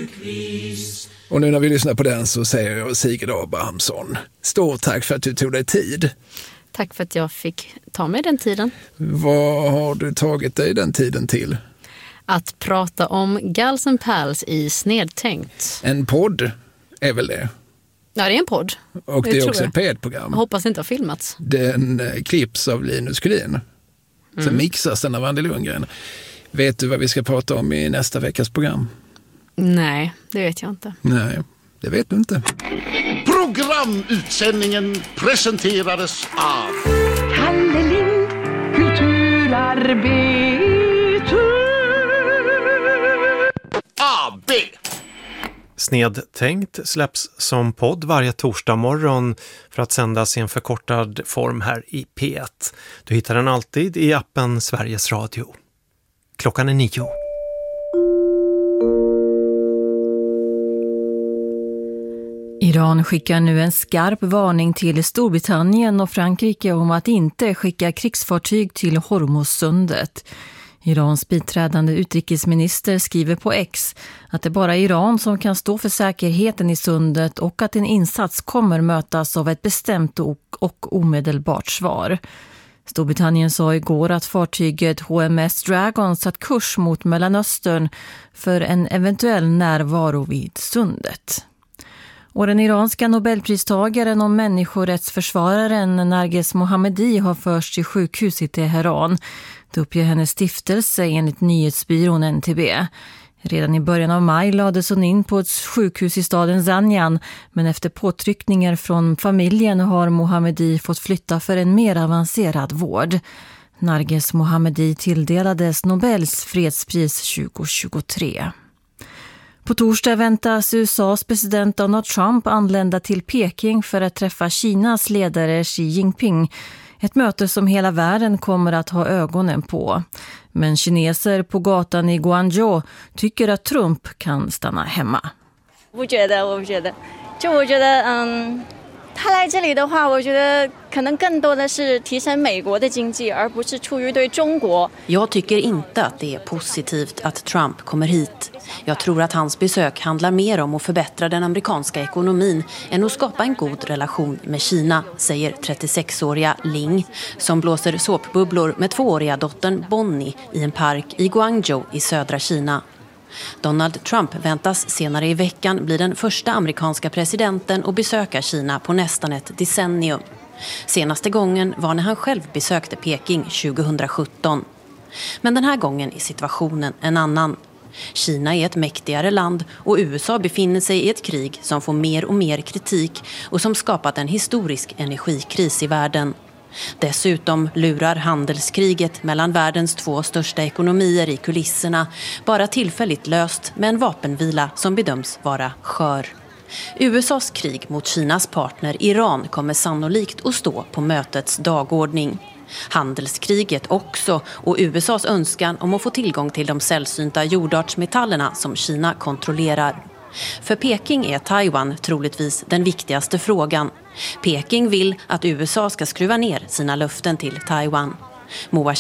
Och nu när vi lyssnar på den så säger jag Sigrid Abrahamsson, stort tack för att du tog dig tid. Tack för att jag fick ta mig den tiden. Vad har du tagit dig den tiden till? Att prata om Gals and Pals i Snedtänkt. En podd är väl det? Ja, det är en podd. Och det är också ett P1-program. Jag hoppas det inte har filmats. Den klipps av Linus Kullin. Så mixas den av Andy Lundgren. Vet du vad vi ska prata om i nästa veckas program? Nej, det vet jag inte. Nej, det vet du inte. Programutsändningen presenterades av Kalle Lind, kulturarbetare. AB. Snedtänkt släpps som podd varje torsdag morgon för att sändas i en förkortad form här i P1. Du hittar den alltid i appen Sveriges Radio. Klockan är 9. Iran skickar nu en skarp varning till Storbritannien och Frankrike om att inte skicka krigsfartyg till Hormuzsundet. Irans biträdande utrikesminister skriver på X att det bara är Iran som kan stå för säkerheten i sundet och att en insats kommer mötas av ett bestämt och omedelbart svar. Storbritannien sa igår att fartyget HMS Dragon satt kurs mot Mellanöstern för en eventuell närvaro vid sundet. Och den iranska nobelpristagaren och människorättsförsvararen Narges Mohammadi har förts till sjukhus i Teheran. Det uppger hennes stiftelse enligt nyhetsbyrån NTB. Redan i början av maj lades hon in på ett sjukhus i staden Zanjan, men efter påtryckningar från familjen har Mohammadi fått flytta för en mer avancerad vård. Narges Mohammadi tilldelades Nobels fredspris 2023. På torsdag väntas USAs president Donald Trump anlända till Peking för att träffa Kinas ledare Xi Jinping. Ett möte som hela världen kommer att ha ögonen på. Men kineser på gatan i Guangzhou tycker att Trump kan stanna hemma. 他来这里的话，我觉得可能更多的是提升美国的经济，而不是出于对中国。 Jag tycker inte att det är positivt att Trump kommer hit. Jag tror att hans besök handlar mer om att förbättra den amerikanska ekonomin än att skapa en god relation med Kina, säger 36-åriga Ling, som blåser såpbubblor med 2-åriga dottern Bonnie i en park i Guangzhou i södra Kina. Donald Trump väntas senare i veckan bli den första amerikanska presidenten att besöka Kina på nästan ett decennium. Senaste gången var när han själv besökte Peking 2017. Men den här gången är situationen en annan. Kina är ett mäktigare land och USA befinner sig i ett krig som får mer och mer kritik och som skapat en historisk energikris i världen. Dessutom lurar handelskriget mellan världens 2 största ekonomier i kulisserna, bara tillfälligt löst med en vapenvila som bedöms vara skör. USAs krig mot Kinas partner Iran kommer sannolikt att stå på mötets dagordning. Handelskriget också och USAs önskan om att få tillgång till de sällsynta jordartsmetallerna som Kina kontrollerar. För Peking är Taiwan troligtvis den viktigaste frågan. Peking vill att USA ska skruva ner sina löften till Taiwan. Moa